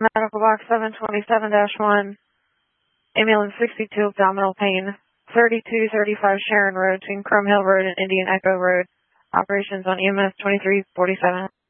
Medical box 727-1, ambulance 62, abdominal pain, 3235 Sharon Road between Chrome Hill Road and Indian Echo Road. Operations on EMS 2347.